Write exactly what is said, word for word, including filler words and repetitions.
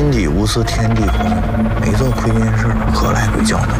心地无私天地宽，没做亏心事，何来归教你？